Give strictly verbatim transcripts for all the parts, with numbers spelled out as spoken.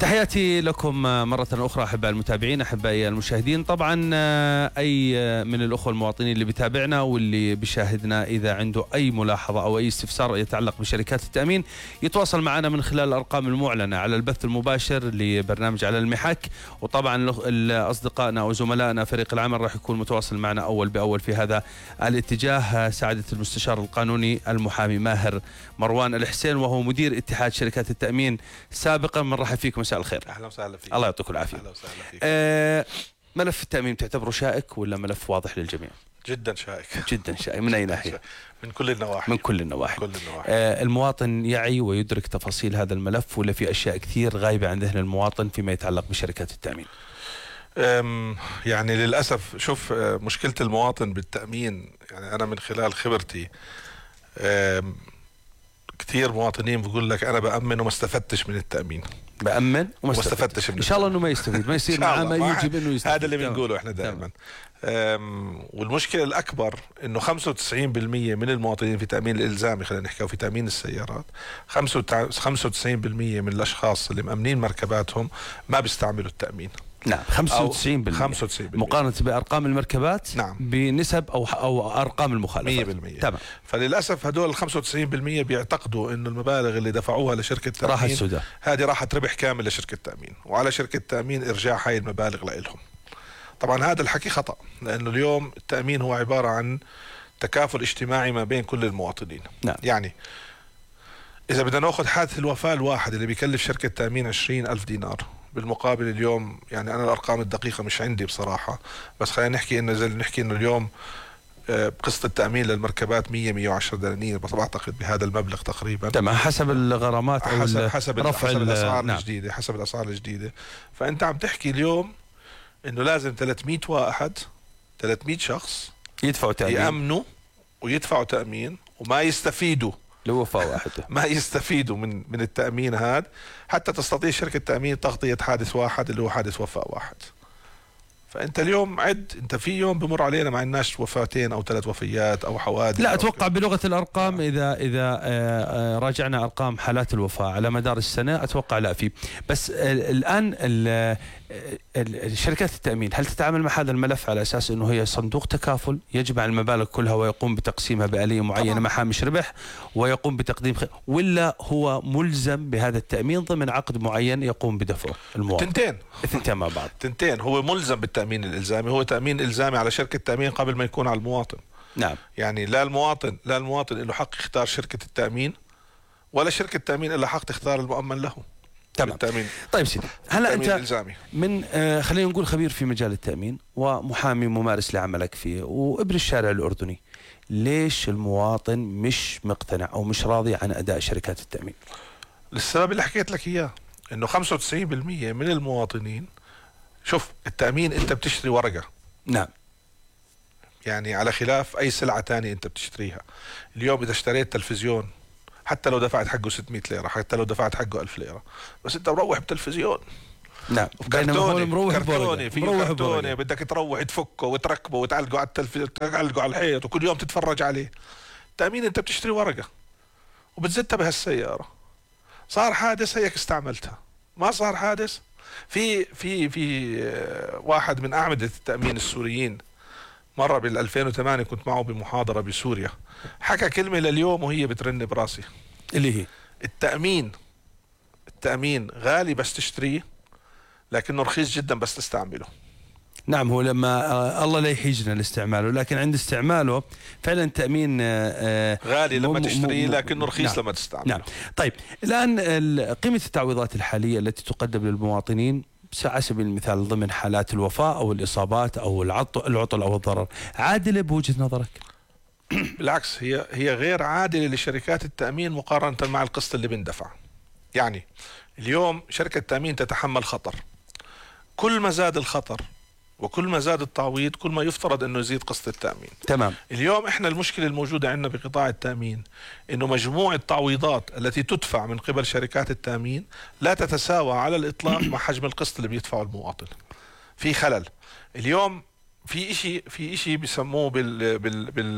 تحياتي لكم مرة أخرى أحباء المتابعين، أحبائي المشاهدين. طبعا أي من الأخوة المواطنين اللي بيتابعنا واللي بيشاهدنا إذا عنده أي ملاحظة أو أي استفسار يتعلق بشركات التأمين يتواصل معنا من خلال الأرقام المعلنة على البث المباشر لبرنامج على المحك. وطبعا أصدقائنا أو زملائنا فريق العمل راح يكون متواصل معنا أول بأول في هذا الاتجاه. سعادة المستشار القانوني المحامي ماهر مروان الحسين وهو مدير اتحاد شركات التأمين سابقا، مرحبا فيكم، مساء الخير. اهلا وسهلا فيك. الله يعطيكم العافيه. اهلا وسهلا فيك. آه ملف التأمين تعتبره شائك ولا ملف واضح للجميع؟ جدا شائك. جدا شائك. من اي ناحيه؟ من كل النواحي. من كل النواحي. كل النواحي. آه المواطن يعي ويدرك تفاصيل هذا الملف ولا في اشياء كثير غايبه عن ذهن المواطن فيما يتعلق بشركات التأمين؟ يعني للاسف شوف مشكله المواطن بالتأمين، يعني انا من خلال خبرتي كثير مواطنين بقول لك انا بأمن وما استفدتش من التأمين. بأمن وما استفدتش من ان شاء الله انه ما يستفيد، ما يصير معاه ما يوجب انه يستفيد. هذا اللي بنقوله احنا دائما. والمشكله الاكبر انه خمسة وتسعين بالمئة من المواطنين في تأمين الالزامي، خلينا نحكي، في تأمين السيارات خمسة وتسعين بالمئة من الاشخاص اللي مأمنين مركباتهم ما بيستعملوا التأمين. نعم، خمسة وتسعين بالمئة خمسة وتسعين بالمئة مقارنة بأرقام المركبات. نعم. بنسب أو أو أرقام المخالفات مئة بالمئة. تمام. فللأسف هدول ال خمسة وتسعين بالمئة بيعتقدوا إنه المبالغ اللي دفعوها لشركة التأمين راحت السوداء، هذه راحت ربح كامل لشركة التأمين، وعلى شركة التأمين إرجاع هاي المبالغ لإلهم. طبعا هذا الحكي خطأ، لأنه اليوم التأمين هو عبارة عن تكافل اجتماعي ما بين كل المواطنين. نعم. يعني إذا بدنا نأخذ حادث الوفاة الواحد اللي بيكلف شركة التأمين عشرين ألف دينار، بالمقابل اليوم يعني أنا الأرقام الدقيقة مش عندي بصراحة، بس خلينا نحكي إنه زي نحكي إنه اليوم قسط التأمين للمركبات مية مية وعشرة دنانير بعتقد بهذا المبلغ تقريبا. تمام، حسب الغرامات أو حسب حسب, رفع حسب الأسعار نعم. الجديدة، حسب الأسعار الجديدة. فأنت عم تحكي اليوم إنه لازم ثلاثمئة واحد ثلاثمئة شخص يدفعوا تأمين، يأمنوا ويدفعوا تأمين وما يستفيدوا لوفاة واحدة ما يستفيدوا من من التأمين هذا حتى تستطيع شركة التأمين تغطية حادث واحد اللي هو حادث وفاة واحد. فأنت اليوم عد، أنت في يوم بمر علينا ما عندناش وفاتين أو ثلاث وفيات أو حوادث. لا أتوقع بلغة الأرقام إذا إذا راجعنا أرقام حالات الوفاة على مدار السنة أتوقع لا في. بس الآن شركات التأمين هل تتعامل مع هذا الملف على أساس أنه هي صندوق تكافل يجمع المبالغ كلها ويقوم بتقسيمها بآلية معينة مع هامش ربح ويقوم بتقديم خ... ولا هو ملزم بهذا التأمين ضمن عقد معين يقوم بدفعه المواطن؟ تنتين تنتين مع بعض. تنتين، هو ملزم بالتأمين الإلزامي، هو تأمين إلزامي على شركة التأمين قبل ما يكون على المواطن. نعم. يعني لا المواطن لا المواطن له حق يختار شركة التأمين ولا شركة التأمين إلا حق تختار المؤمن له. تمام. طيب سيدي، هلا انت الإلزامي. من آه خلينا نقول خبير في مجال التأمين ومحامي ممارس لعملك فيه وابن الشارع الأردني، ليش المواطن مش مقتنع او مش راضي عن اداء شركات التأمين؟ للسبب اللي حكيت لك اياه، انه خمسة وتسعين بالمئة من المواطنين، شوف التأمين انت بتشتري ورقة. نعم. يعني على خلاف اي سلعة تانية انت بتشتريها. اليوم اذا اشتريت تلفزيون حتى لو دفعت حقه ستمئة ليرة، حتى لو دفعت حقه ألف ليرة، بس انت مروح بتلفزيون. نعم. كرتوني مروح كرتوني في كرتوني بدك تروح تفكه وتركبه وتعلقه على التلفزيون، تعلقه على الحيط وكل يوم تتفرج عليه. تأمين انت بتشتري ورقة وبتزتها بهالسيارة، صار حادث هيك استعملتها، ما صار حادث. في في في واحد من أعمدة التأمين السوريين مرة بال ألفين وثمانية كنت معه بمحاضرة بسوريا، حكى كلمة لليوم وهي بترن براسي، اللي هي التأمين التأمين غالي بس تشتريه، لكنه رخيص جدا بس تستعمله. نعم، هو لما آه الله لا يحيجنا لاستعماله، لكن عند استعماله فعلا تأمين آه غالي لما تشتريه لكنه رخيص. نعم. لما تستعمله. نعم. طيب الآن قيمة التعويضات الحالية التي تقدم للمواطنين على سبيل المثال ضمن حالات الوفاة أو الإصابات أو العطل أو الضرر عادلة بوجهة نظرك؟ بالعكس، هي هي غير عادلة لشركات التأمين مقارنة مع القسط اللي بندفع. يعني اليوم شركة التأمين تتحمل خطر، كل ما زاد الخطر وكل ما زاد التعويض كل ما يفترض انه يزيد قسط التأمين. تمام. اليوم احنا المشكلة الموجودة عندنا بقطاع التأمين انه مجموع التعويضات التي تدفع من قبل شركات التأمين لا تتساوى على الاطلاق مع حجم القسط اللي بيدفعه المواطن. في خلل. اليوم في اشي في اشي بيسموه بال بال بال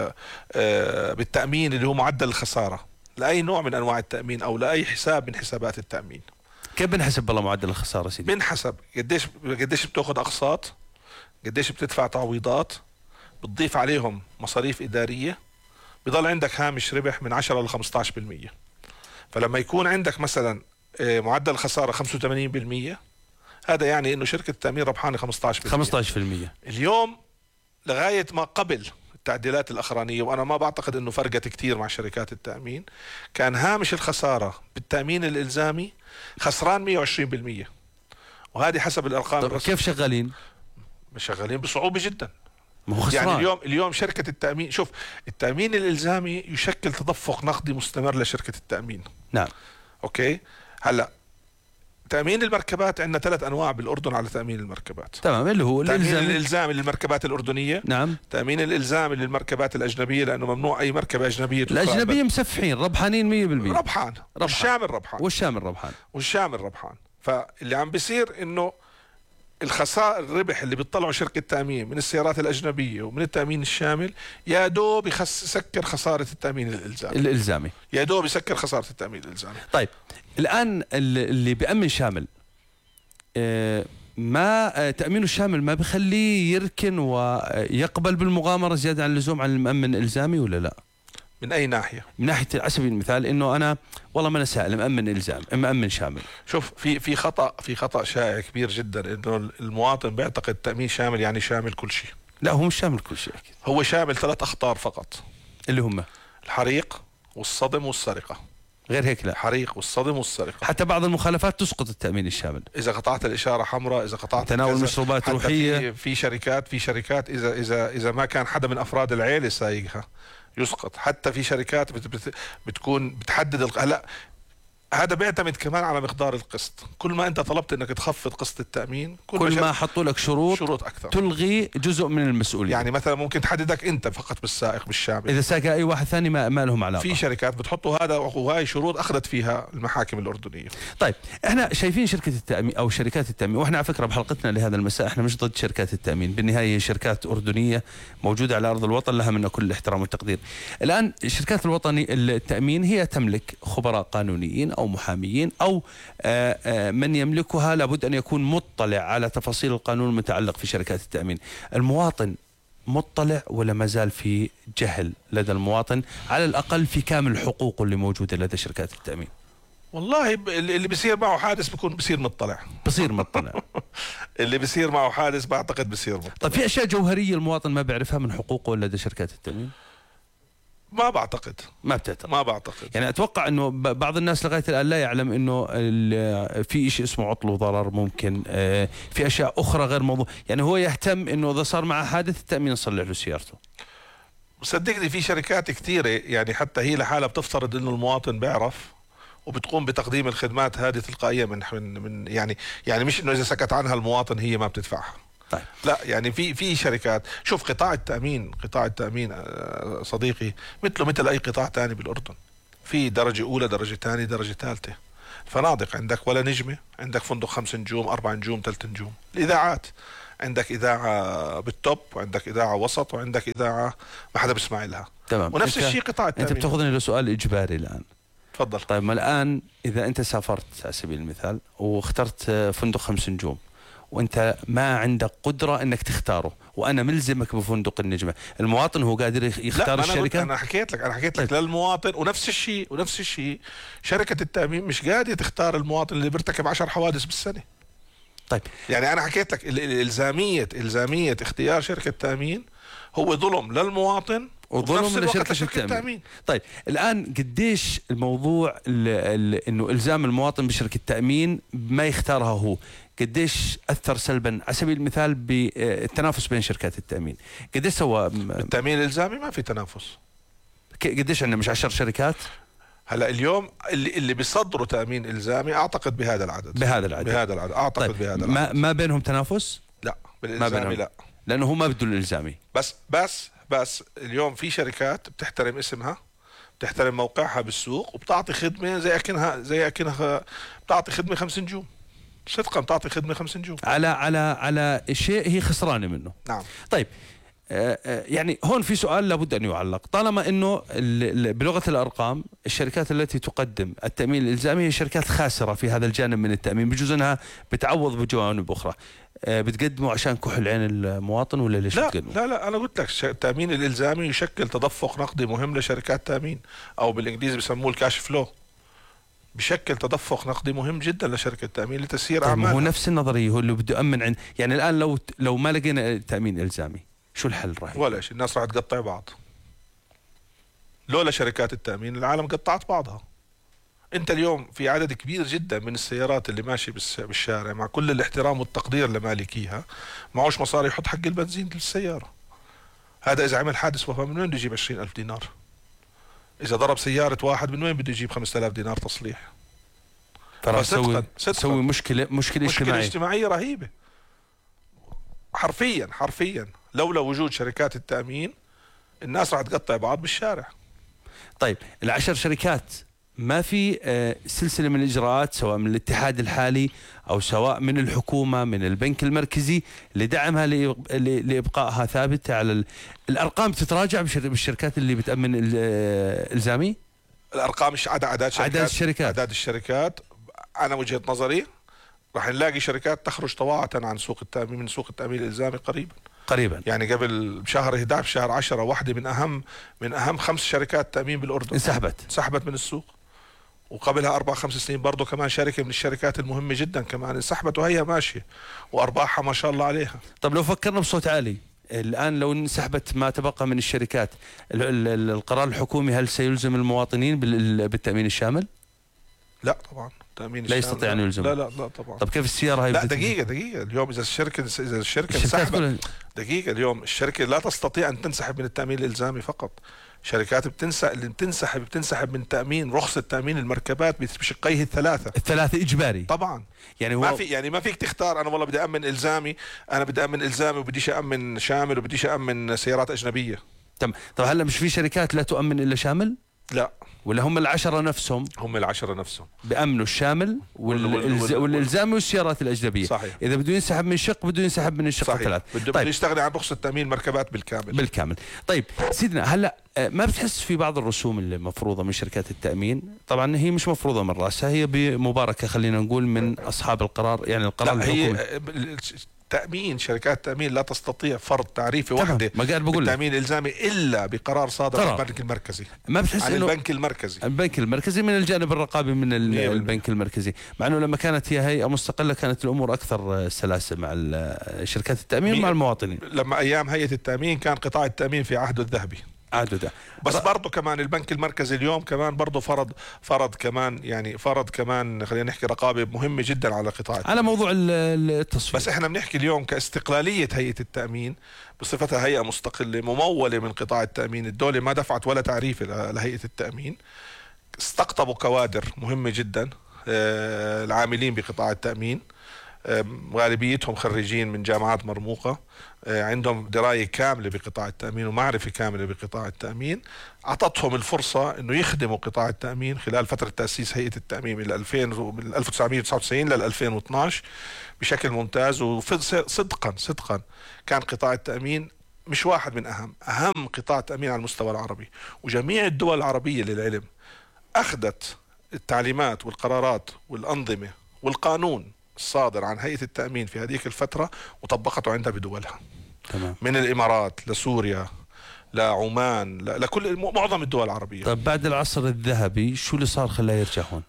آه بالتأمين اللي هو معدل الخسارة لأي نوع من انواع التأمين او لأي حساب من حسابات التأمين. كيف بنحسب والله معدل الخساره سيدي؟ بنحسب قديش قديش بتاخذ اقساط، قديش بتدفع تعويضات، بتضيف عليهم مصاريف اداريه، بضل عندك هامش ربح من عشرة ل خمسة عشر بالمئة. فلما يكون عندك مثلا معدل الخساره خمسة وثمانين بالمئة، هذا يعني انه شركه التامين ربحانه خمسة عشر بالمئة. خمسة عشر بالمئة اليوم لغايه ما قبل التعديلات الاخرانيه، وانا ما بعتقد انه فرقت كثير مع شركات التامين، كان هامش الخساره بالتامين الالزامي خسران مئة وعشرين بالمئة، وهذه حسب الارقام الرسمية. كيف شغالين؟ شغالين بصعوبه جدا. ما هو خسران. يعني اليوم اليوم شركه التامين، شوف التامين الالزامي يشكل تدفق نقدي مستمر لشركه التامين. نعم. اوكي، هلا تأمين المركبات عندنا ثلاث أنواع بالأردن على تأمين المركبات. تمام، اللي هو تأمين الإلزامي. الإلزامي للمركبات الأردنية. نعم. تأمين الإلزامي للمركبات الأجنبية، لأنه ممنوع أي مركبة أجنبية. الأجنبية مسفحين ربحانين مية بالمية. ربحان. والشامل ربحان. والشامل ربحان. والشامل ربحان. فاللي عم بيصير إنه الخسائر الربح اللي بيطلعوا شركة التأمين من السيارات الأجنبية ومن التأمين الشامل يا دوب يخس يسكر خسارة التأمين الإلزامي. الإلزامي يا دوب يسكر خسارة التأمين الإلزامي. طيب الآن اللي بيأمن شامل ما تأمينه الشامل ما بخليه يركن ويقبل بالمغامرة زيادة عن اللزوم عن المأمن الإلزامي ولا لا؟ من أي ناحية؟ من ناحية على سبيل المثال إنه أنا والله ما أنا سائل مأمن إلزام مأمن شامل. شوف في في خطأ في خطأ شائع كبير جدا، إنه المواطن بيعتقد تأمين شامل يعني شامل كل شيء. لا، هو مش شامل كل شيء أكيد. هو شامل ثلاث أخطار فقط، اللي هم الحريق والصدم والسرقة. غير هيك لا. الحريق والصدم والسرقة. حتى بعض المخالفات تسقط التأمين الشامل. إذا قطعت الإشارة حمراء، إذا قطعت تناول مشروبات روحية. في, في شركات في شركات إذا إذا إذا ما كان حدا من أفراد العائلة سايقها يسقط. حتى في شركات بت بت بتكون بتحدد الق... هلا هذا بيعتمد كمان على مقدار القسط. كل ما انت طلبت انك تخفض قسط التأمين، كل, كل ما حطوا لك شروط شروط اكثر، تلغي جزء من المسؤولية. يعني مثلا ممكن تحددك انت فقط بالسائق بالشامل، اذا ساق اي واحد ثاني ما, ما لهم علاقة. في شركات بتحطوا هذا، وهي شروط اخذت فيها المحاكم الأردنية. طيب احنا شايفين شركة التأمين او شركات التأمين، واحنا على فكرة بحلقتنا لهذا المساء احنا مش ضد شركات التأمين، بالنهاية هي شركات أردنية موجودة على ارض الوطن لها منا كل الاحترام والتقدير. الان شركات الوطني التأمين هي تملك خبراء قانونيين او محاميين أو من يملكها لابد أن يكون مطلع على تفاصيل القانون المتعلق في شركات التأمين. المواطن مطلع ولا ما زال في جهل لدى المواطن على الأقل في كامل حقوقه اللي موجودة لدى شركات التأمين؟ والله اللي بيصير معه حادث بيكون بيصير مطلع. بصير مطلع. اللي بيصير معه حادث بعتقد بيصير مطلع. طيب في أشياء جوهرية المواطن ما بيعرفها من حقوقه لدى شركات التأمين؟ ما بعتقد. ما بتعتقد؟ ما بعتقد. يعني اتوقع انه بعض الناس لغايه الان لا يعلم انه في شيء اسمه عطل وضرر، ممكن في اشياء اخرى غير موضوع، يعني هو يهتم انه اذا صار معه حادث التامين يصلح له سيارته. صدقني في شركات كثيره يعني حتى هي لحالها بتفترض انه المواطن بيعرف وبتقوم بتقديم الخدمات هذه تلقائيا من من يعني يعني مش انه اذا سكت عنها المواطن هي ما بتدفعها. طيب. لا يعني في في شركات، شوف قطاع التأمين قطاع التأمين صديقي مثله مثل أي قطاع تاني بالأردن، في درجة أولى درجة ثانية درجة ثالثة. فنادق عندك ولا نجمة، عندك فندق خمس نجوم أربع نجوم ثلاث نجوم. الإذاعات عندك إذاعة بالتوب، وعندك إذاعة وسط، وعندك إذاعة ما حدا بيسمع لها. تمام. ونفس الشيء قطاع التأمين. أنت بتاخذني لسؤال إجباري الآن. تفضل. طيب ما الآن إذا أنت سافرت على سبيل المثال واخترت فندق خمس نجوم وانت ما عندك قدرة انك تختاره، وانا ملزمك بفندق النجمة، المواطن هو قادر يختار الشركة؟ انا حكيت لك انا حكيت لك طيب. للمواطن. ونفس الشيء ونفس الشيء شركة التأمين مش قادرة تختار المواطن اللي بيرتكب عشر حوادث بالسنة. طيب يعني انا حكيت لك الالزامية الزامية اختيار شركة تأمين هو ظلم للمواطن وظلم لشركة التأمين. التأمين. طيب الآن قديش الموضوع انه الزام المواطن بشركة التأمين ما يختارها هو قديش أثر سلبا على سبيل المثال بالتنافس بين شركات التأمين؟ قديش سوى التأمين الإلزامي؟ ما في تنافس. قديش عندنا مش عشر شركات؟ هلا اليوم اللي اللي بيصدروا تأمين إلزامي أعتقد بهذا العدد. بهذا العدد. بهذا العدد أعتقد. طيب. بهذا العدد. ما ما بينهم تنافس؟ لا بالإلزامي لا. لأنه هو ما بده الإلزامي. بس بس بس اليوم في شركات بتحترم اسمها، بتحترم موقعها بالسوق، وبتعطي خدمة زي أكنها زي أكنها بتعطي خدمة خمس نجوم. صدقا بتعطي خدمة خمس نجوم على على على شيء هي خسرانة منه. نعم. طيب يعني هون في سؤال لابد أن يعلق. طالما أنه بلغة الأرقام الشركات التي تقدم التأمين الإلزامي هي شركات خاسرة في هذا الجانب من التأمين، بجوز أنها بتعوض بجوانب أخرى، بتقدموا عشان كحل عين المواطن ولا ليش لا بتقدموا؟ لا لا أنا قلت لك التأمين الإلزامي يشكل تدفق نقدي مهم لشركات تأمين، أو بالإنجليزي بيسموه الكاش فلو، بشكل تدفق نقدي مهم جدا لشركة تأمين لتسيير طيب أعمالها. هو نفس النظرية، هو اللي بده يأمن عن، يعني الآن لو لو ما لقينا تأمين إلزامي شو الحل راح؟ ولا شيء، الناس راح تقطع بعض. لولا شركات التأمين العالم قطعت بعضها. انت اليوم في عدد كبير جدا من السيارات اللي ماشي بالشارع مع كل الاحترام والتقدير لمالكيها معوش مصاري يحط حق البنزين للسيارة. هذا اذا عمل حادث وفاة من وين بده يجيب عشرين ألف دينار؟ اذا ضرب سيارة واحد من وين بده يجيب خمسة آلاف دينار تصليح؟ فصدقا تسوي مشكلة مشكلة اجتماعية اجتماعية رهيبة حرفيا حرفيا. لولا وجود شركات التأمين الناس راح تقطع بعض بالشارع. طيب العشر شركات ما في سلسلة من الإجراءات سواء من الاتحاد الحالي أو سواء من الحكومة من البنك المركزي لدعمها لإبقائها ثابتة على الأرقام؟ تتراجع بالشركات اللي بتأمن الإلزامي؟ الأرقام مش عدد عدد شركات عدد الشركات عدد الشركات أنا وجهة نظري راح نلاقي شركات تخرج طواعة عن سوق التأمين من سوق التأمين الإلزامي قريبا قريبا. يعني قبل شهر أحد عشر شهر عشرة واحدة من أهم من أهم خمس شركات تأمين بالأردن انسحبت انسحبت من السوق. وقبلها أربع خمس سنين برضه كمان شركة من الشركات المهمة جدا كمان انسحبت وهي ماشية وأرباحها ما شاء الله عليها. طب لو فكرنا بصوت عالي الآن، لو انسحبت ما تبقى من الشركات، القرار الحكومي هل سيلزم المواطنين بالتأمين الشامل؟ لا طبعا التأمين لا يستطيع أن يلزم. لا لا لا طبعا. طب كيف السيارة هاي؟ لا دقيقة دقيقة اليوم إذا الشركة إذا الشركة انسحبت دقيقة اليوم الشركة لا تستطيع أن تنسحب من التأمين الإلزامي فقط. شركات بتنسحب اللي بتنسحب بتنسحب من تأمين رخصة تأمين المركبات بشقيه الثلاثة. الثلاثة إجباري طبعا. يعني هو ما في يعني ما فيك تختار أنا والله بدي أأمن إلزامي، أنا بدي أأمن إلزامي وبديش أأمن شامل وبديش أأمن سيارات أجنبية. تمام. طب هلا مش في شركات لا تؤمن إلا شامل؟ لا ولا هم العشرة نفسهم هم العشرة نفسهم بأمنوا الشامل والإلز... والإلزامي والسيارات الأجنبية. صحيح. إذا بده ينسحب من شق بده ينسحب من الشق الثلاث. بده طيب. يستغني عن رخصة تأمين المركبات بالكامل بالكامل. طيب سيدنا هلا ما بتحس في بعض الرسوم اللي مفروضة من شركات التأمين، طبعا هي مش مفروضة من رأسها، هي بمباركة خلينا نقول من أصحاب القرار، يعني القرار الحكومي. تأمين شركات التأمين لا تستطيع فرض تعريفي واحدة بالتأمين الإلزامي إلا بقرار صادر عن البنك المركزي. ما بتحس عن البنك المركزي البنك المركزي من الجانب الرقابي من البنك المركزي، مع أنه لما كانت هي هيئة مستقلة كانت الأمور أكثر سلاسة مع شركات التأمين ومع المواطنين. لما أيام هيئة التأمين كان قطاع التأمين في عهده الذهبي عهده. بس برضه كمان البنك المركزي اليوم كمان برضه فرض فرض كمان يعني فرض كمان خلينا نحكي رقابة مهمة جدا على قطاع على موضوع التصفية. بس احنا بنحكي اليوم كاستقلالية هيئة التأمين بصفتها هيئة مستقلة ممولة من قطاع التأمين، الدولة ما دفعت ولا تعريف لهيئة التأمين، استقطبوا كوادر مهمة جدا العاملين بقطاع التأمين، غالبيتهم خريجين من جامعات مرموقة، عندهم دراية كاملة بقطاع التأمين ومعرفة كاملة بقطاع التأمين، أعطتهم الفرصة أنه يخدموا قطاع التأمين خلال فترة تأسيس هيئة التأمين من ألفين من ألف وتسعمئة وتسعة وتسعين لل ألفين واثناشر بشكل ممتاز. وصدقا صدقا كان قطاع التأمين مش واحد من أهم أهم قطاع التأمين على المستوى العربي، وجميع الدول العربية للعلم أخذت التعليمات والقرارات والأنظمة والقانون الصادر عن هيئة التأمين في هذيك الفترة وطبقته عندها بدولها. تمام. من الإمارات لسوريا لعمان لكل معظم الدول العربية. طيب بعد العصر الذهبي شو اللي صار خلاه يرجع هون؟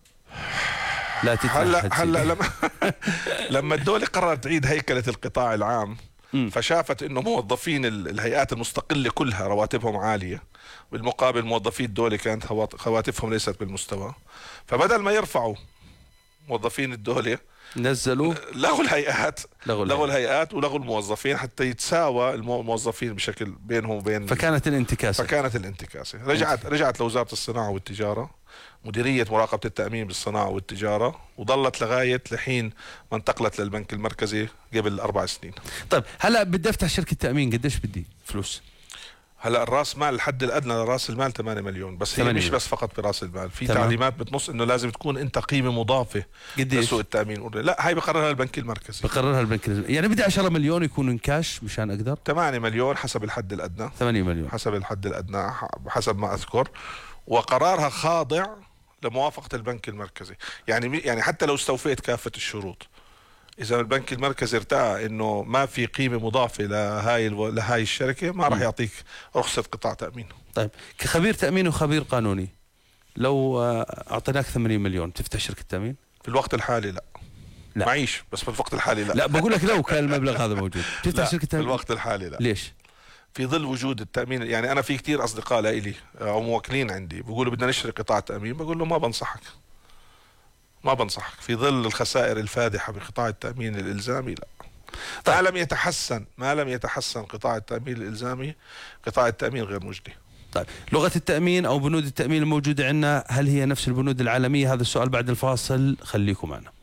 لا هلا هلا لما لما الدولة قررت تعيد هيكلة القطاع العام م. فشافت انه موظفين الهيئات المستقلة كلها رواتبهم عالية، بالمقابل موظفي الدولة كانت رواتبهم ليست بالمستوى، فبدل ما يرفعوا موظفين الدولة نزلوا لغوا الهيئات لغوا, لغوا الهيئات ولغوا الموظفين حتى يتساوى الموظفين بشكل بينهم وبين. فكانت الانتكاسة فكانت الانتكاسة رجعت رجعت لوزارة الصناعة والتجارة، مديرية مراقبة التأمين بالصناعة والتجارة، وظلت لغاية لحين ما انتقلت للبنك المركزي قبل أربع سنين. طيب هلا بدي افتح شركة تأمين قديش بدي فلوس؟ هلا الراس مال الحد الادنى لراس المال ثمانية مليون، بس هي مش بس فقط براس المال، في تمام. تعليمات بتنص انه لازم تكون انت قيمه مضافه لسوق التامين. لا هاي بقررها البنك المركزي. بقررها البنك المركزي. يعني بدي عشرة مليون يكونوا كاش مشان اقدر. ثمانية مليون حسب الحد الادنى. ثمانية مليون حسب الحد الادنى حسب ما اذكر، وقرارها خاضع لموافقه البنك المركزي. يعني يعني حتى لو استوفيت كافه الشروط، إذا البنك المركزي ارتأى إنه ما في قيمة مضافة لهاي الو... لهاي الشركة، ما راح يعطيك رخصة قطاع تأمين. طيب كخبير تأمين وخبير قانوني، لو أعطيناك ثمانين مليون تفتح شركة تأمين؟ في الوقت الحالي لا. لا معيش، بس في الوقت الحالي لا. لا بقول لك لو كان المبلغ هذا موجود تفتح شركة تأمين؟ في الوقت الحالي لا. ليش؟ في ظل وجود التأمين. يعني أنا في كتير أصدقاء لإلي أو موكلين عندي بيقولوا بدنا نشتري قطاع تأمين، بقول له ما بنصحك. ما بنصحك في ظل الخسائر الفادحة بقطاع التأمين الإلزامي لا. طيب. ما لم يتحسن ما لم يتحسن قطاع التأمين الإلزامي، قطاع التأمين غير مجدي. طيب لغة التأمين أو بنود التأمين الموجودة عندنا هل هي نفس البنود العالمية؟ هذا السؤال بعد الفاصل، خليكم معنا.